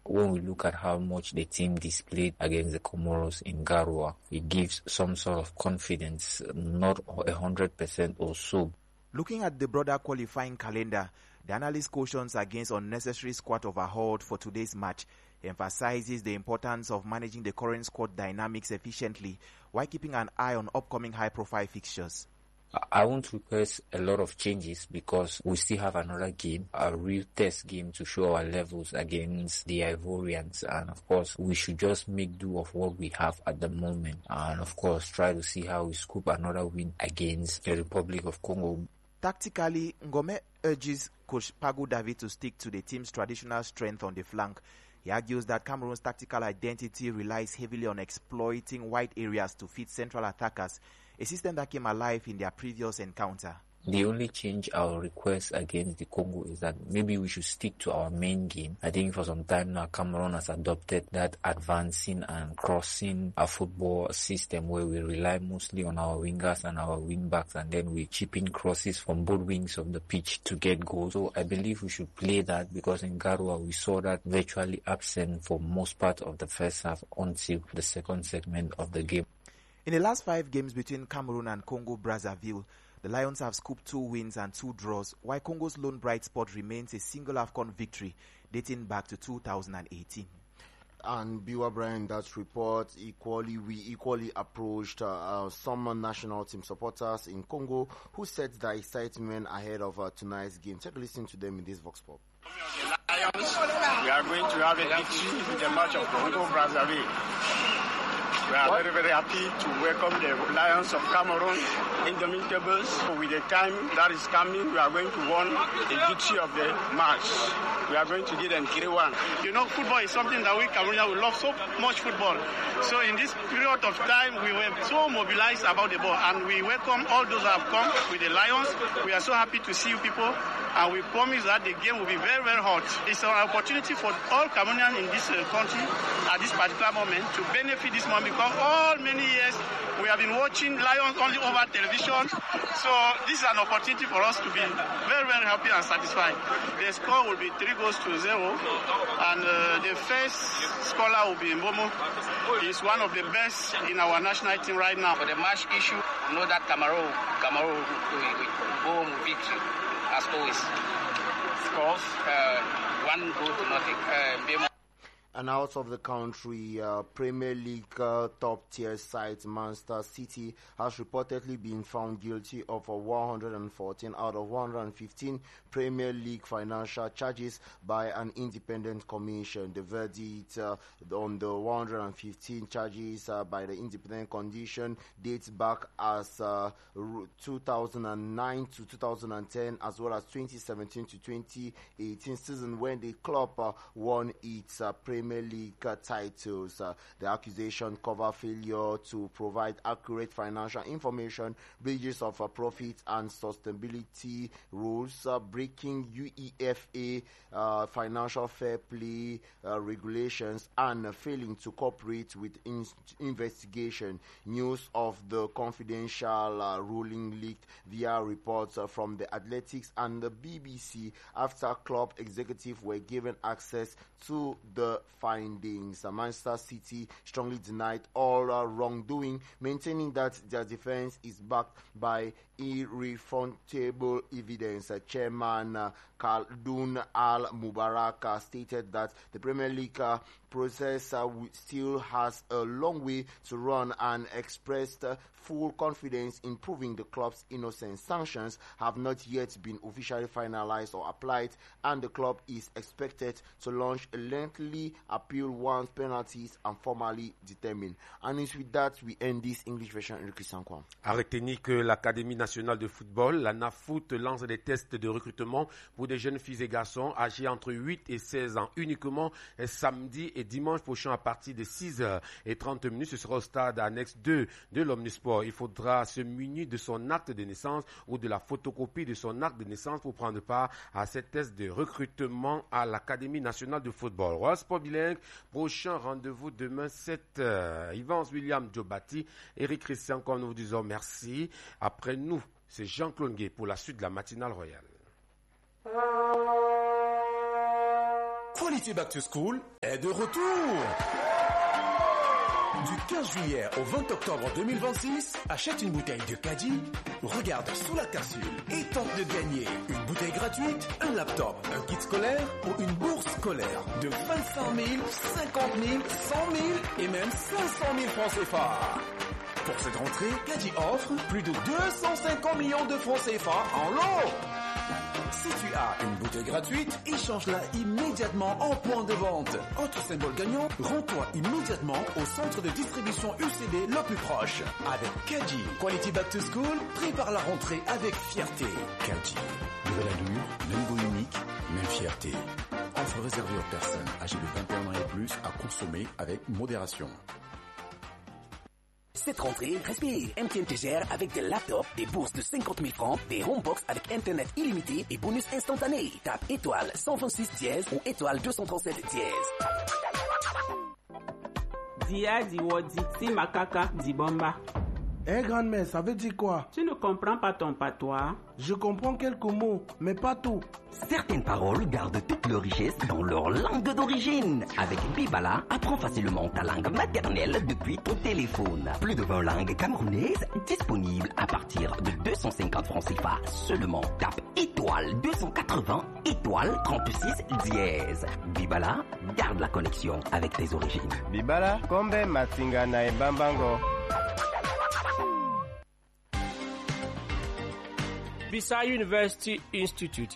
when we look at how much the team displayed against the Comoros in Garoua, it gives some sort of confidence, not 100% or so. Looking at the broader qualifying calendar, the analyst cautions against unnecessary squad overhaul for today's match, emphasizes the importance of managing the current squad dynamics efficiently while keeping an eye on upcoming high-profile fixtures. I won't request a lot of changes because we still have another game, a real test game to show our levels against the Ivorians, and of course we should just make do of what we have at the moment and of course try to see how we scoop another win against the Republic of Congo. Tactically, Ngome urges Coach Pagu David to stick to the team's traditional strength on the flank. He argues that Cameroon's tactical identity relies heavily on exploiting wide areas to fit central attackers, a system that came alive in their previous encounter. The only change I'll request against the Congo is that maybe we should stick to our main game. I think for some time now, Cameroon has adopted that advancing and crossing a football system where we rely mostly on our wingers and our wing-backs, and then we chip in crosses from both wings of the pitch to get goals. So I believe we should play that because in Garoua we saw that virtually absent for most part of the first half until the second segment of the game. In the last 5 games between Cameroon and Congo-Brazzaville, the Lions have scooped 2 wins and 2 draws, while Congo's lone bright spot remains a single AFCON victory dating back to 2018. And Biwa Brian, that report, we equally approached some national team supporters in Congo who said their excitement ahead of tonight's game. Take a listen to them in this Vox Pop. Lions, we are going to have a victory in the match of Congo-Brazzaville. We are very, very happy to welcome the Lions of Cameroon, Indomitables. With the time that is coming, we are going to win the victory of the match. We are going to get them 3-1. You know, football is something that we Cameroonians we love so much football. So in this period of time, we were so mobilized about the ball, and we welcome all those that have come with the Lions. We are so happy to see you people, and we promise that the game will be very, very hot. It's an opportunity for all Cameroonians in this country at this particular moment to benefit this moment. All many years we have been watching Lions only over television, so this is an opportunity for us to be very, very happy and satisfied. The score will be 3-0, and the first scorer will be Mbomo. He's one of the best in our national team right now. For the match issue, know that Cameroon will go victory as always. Scores 1-0. And out of the country, Premier League top-tier side Manchester City has reportedly been found guilty of 114 out of 115 Premier League financial charges by an independent commission. The verdict on the 115 charges by the independent commission dates back as 2009 to 2010 as well as 2017 to 2018 season when the club won its Premier League titles. The accusation cover failure to provide accurate financial information, breaches of profit and sustainability rules, breaking UEFA financial fair play regulations, and failing to cooperate with investigation. News of the confidential ruling leaked via reports from the Athletics and the BBC after club executives were given access to the findings. Manchester City strongly denied all wrongdoing, maintaining that their defense is backed by irrefutable evidence. Chairman Khaldoon Al Mubarak stated that the Premier League process still has a long way to run and expressed full confidence in proving the club's innocence. Sanctions have not yet been officially finalized or applied, and the club is expected to launch a lengthy appeal once penalties are formally determined. And it's with that we end this English version. Christian Kwan. À retenir que l'Académie nationale de football, la NAFoot, lance des tests de recrutement pour des jeunes filles et garçons âgés entre 8 et 16 ans uniquement samedi et dimanche prochain à partir de 6h30. Ce sera au stade annexe 2 de l'Omnisport. Il faudra se munir de son acte de naissance ou de la photocopie de son acte de naissance pour prendre part à cette test de recrutement à l'Académie nationale de football. Royal Sport Bilingue, prochain rendez-vous demain 7h. Yvan William Jobati, Eric Christian, comme nous vous disons merci. Après nous, c'est Jean-Claude Gué pour la suite de la matinale royale. Quality Back to School est de retour. Du 15 juillet au 20 octobre 2026, achète une bouteille de Caddy, regarde sous la capsule et tente de gagner une bouteille gratuite, un laptop, un kit scolaire ou une bourse scolaire de 25 000, 50 000, 100 000 et même 500 000 francs CFA. Pour cette rentrée, Caddy offre plus de 250 millions de francs CFA en lot. Si tu as une bouteille gratuite, échange-la immédiatement en point de vente. Autre symbole gagnant, rends-toi immédiatement au centre de distribution UCB le plus proche. Avec Caddy, Quality Back to School, prépare la rentrée avec fierté. Caddy, nouvelle allure, même goût unique, même fierté. Offre réservée aux personnes âgées de 21 ans et plus à consommer avec modération. Cette rentrée, respire. MTN te gère avec des laptops, des bourses de 50 000 francs, des homebox avec internet illimité et bonus instantané. Tape étoile 126 dièse ou étoile 237 dièse. Dia diwo diti makaka dibomba. Eh grand-mère, ça veut dire quoi? Tu ne comprends pas ton patois? Je comprends quelques mots, mais pas tout. Certaines paroles gardent toute leur richesse dans leur langue d'origine. Avec Bibala, apprends facilement ta langue maternelle depuis ton téléphone. Plus de 20 langues camerounaises disponibles à partir de 250 francs CFA seulement. Tape étoile 280 étoile 36 dièse. Bibala, garde la connexion avec tes origines. Bibala, kombe matinga na ebambango. Bisai University Institute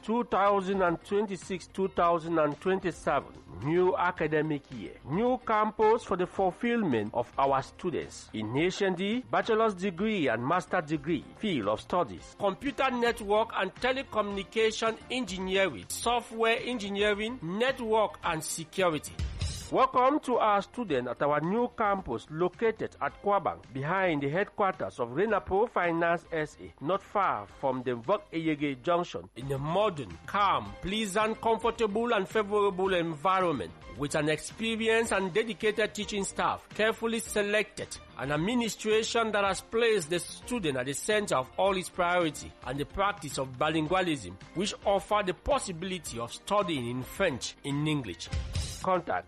2026-2027 new academic year. New campus for the fulfillment of our students in HND, bachelor's degree and master's degree field of studies, computer network and telecommunication engineering, software engineering, network and security. Welcome to our students at our new campus located at Kwabang, behind the headquarters of Renapo Finance SA, not far from the Vok-Eyege Junction, in a modern, calm, pleasant, comfortable and favorable environment, with an experienced and dedicated teaching staff, carefully selected, an administration that has placed the student at the center of all its priority, and the practice of bilingualism, which offer the possibility of studying in French in English. Contact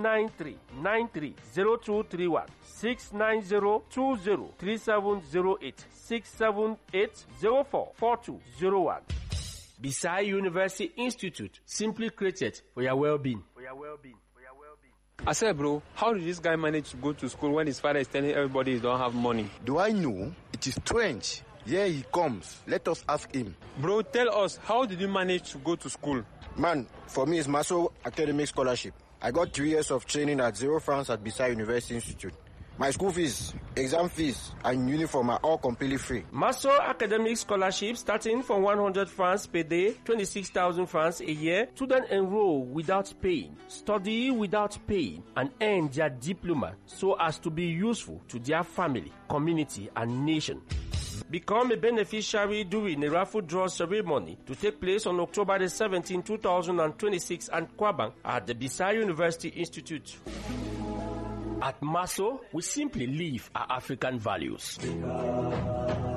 693-930231, 690-20-3708, 678-04-4201. Bisai University Institute, simply created for your well-being. I said, bro, how did this guy manage to go to school when his father is telling everybody he don't have money? Do I know? It is strange. Here he comes. Let us ask him. Bro, tell us, how did you manage to go to school? Man, for me it's Maso Academic Scholarship. I got 3 years of training at 0 francs at Bisai University Institute. My school fees, exam fees, and uniform are all completely free. Maso Academic Scholarship starting from 100 francs per day, 26,000 francs a year. Students enroll without paying, study without paying, and earn their diploma so as to be useful to their family, community, and nation. Become a beneficiary during a raffle draw ceremony to take place on October the 17, 2026 at Kwabang at the Bisai University Institute. At Maso, we simply live our African values.